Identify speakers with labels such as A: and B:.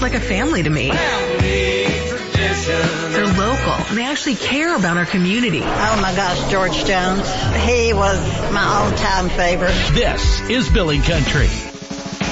A: like a family to me. They're local, and they actually care about our community.
B: Oh my gosh, George Jones. He was my all-time favorite.
C: This is Billy Country.